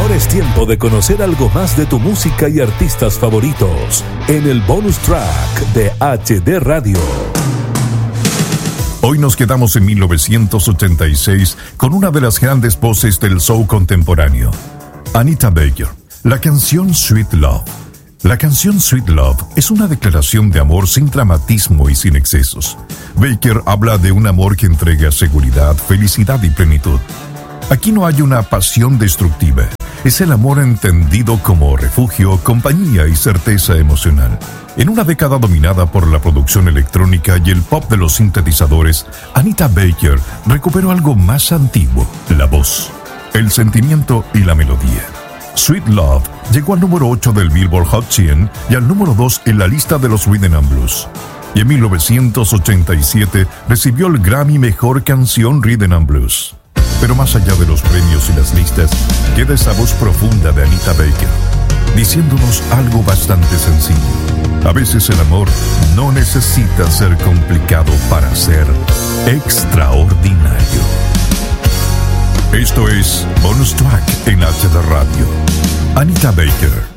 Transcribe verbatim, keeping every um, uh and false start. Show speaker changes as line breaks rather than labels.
Ahora es tiempo de conocer algo más de tu música y artistas favoritos en el bonus track de H D Radio.
Hoy nos quedamos en mil novecientos ochenta y seis con una de las grandes voces del soul contemporáneo, Anita Baker. La canción Sweet Love. La canción Sweet Love es una declaración de amor sin dramatismo y sin excesos. Baker habla de un amor que entrega seguridad, felicidad y plenitud. Aquí no hay una pasión destructiva. Es el amor entendido como refugio, compañía y certeza emocional. En una década dominada por la producción electrónica y el pop de los sintetizadores, Anita Baker recuperó algo más antiguo: la voz, el sentimiento y la melodía. Sweet Love llegó al número ocho del Billboard Hot cien y al número dos en la lista de los Rhythm and Blues. Y en mil novecientos ochenta y siete recibió el Grammy Mejor Canción Rhythm and Blues. Pero más allá de los premios y las listas, queda esa voz profunda de Anita Baker, diciéndonos algo bastante sencillo. A veces el amor no necesita ser complicado para ser extraordinario. Esto es Bonus Track en H D Radio. Anita Baker.